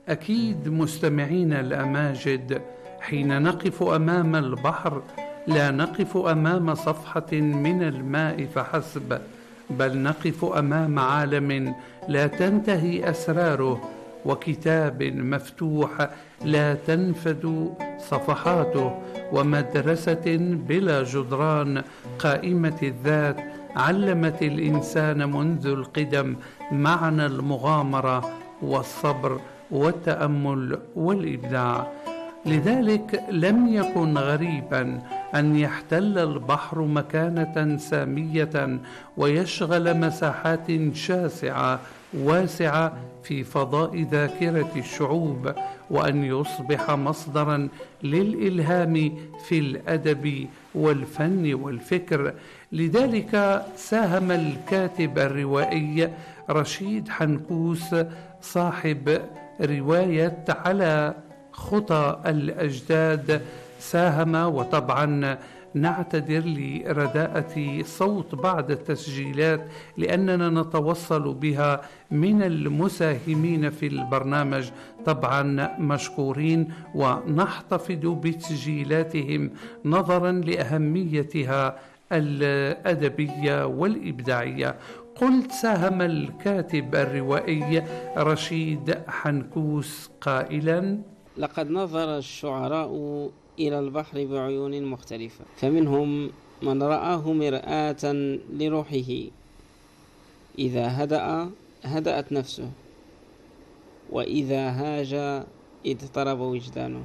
أكيد مستمعينا الأماجد، حين نقف أمام البحر لا نقف أمام صفحة من الماء فحسب، بل نقف أمام عالم لا تنتهي أسراره، وكتاب مفتوح لا تنفد صفحاته، ومدرسة بلا جدران قائمة الذات علمت الإنسان منذ القدم معنى المغامرة والصبر والتأمل والإبداع. لذلك لم يكن غريبا أن يحتل البحر مكانة سامية ويشغل مساحات شاسعة واسعة في فضاء ذاكرة الشعوب، وأن يصبح مصدرا للإلهام في الأدب والفن والفكر. لذلك ساهم الكاتب الروائي رشيد حنكوس صاحب رواية على خطى الأجداد، ساهم، وطبعا نعتذر لرداءة صوت بعض التسجيلات لأننا نتوصل بها من المساهمين في البرنامج، طبعا مشكورين ونحتفظ بتسجيلاتهم نظرا لأهميتها الأدبية والإبداعية. قلت ساهم الكاتب الروائي رشيد حنكوس قائلا: لقد نظر الشعراء إلى البحر بعيون مختلفة، فمنهم من رآه مرآة لروحه، إذا هدأت نفسه، وإذا هاج اضطرب وجدانه،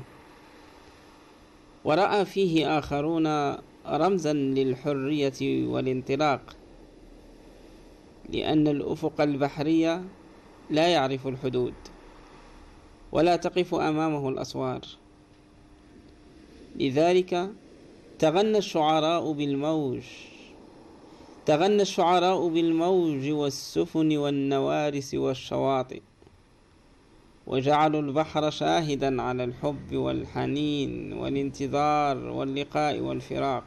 ورأى فيه آخرون رمزا للحرية والانطلاق، لأن الأفق البحري لا يعرف الحدود ولا تقف أمامه الأسوار. لذلك تغنى الشعراء بالموج والسفن والنوارس والشواطئ، وجعلوا البحر شاهدا على الحب والحنين والانتظار واللقاء والفراق.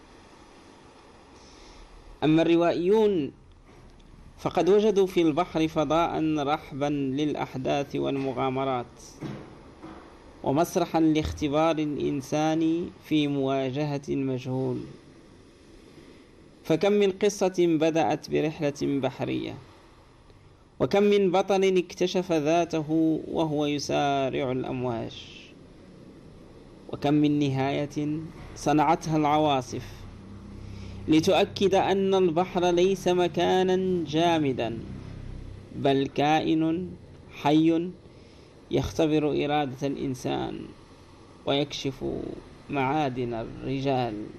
أما الروائيون فقد وجدوا في البحر فضاء رحبا للأحداث والمغامرات، ومسرحا لاختبار الإنسان في مواجهة المجهول. فكم من قصة بدأت برحلة بحرية، وكم من بطل اكتشف ذاته وهو يسارع الأمواج، وكم من نهاية صنعتها العواصف لتؤكد أن البحر ليس مكانا جامدا، بل كائن حي يختبر إرادة الإنسان ويكشف معادن الرجال.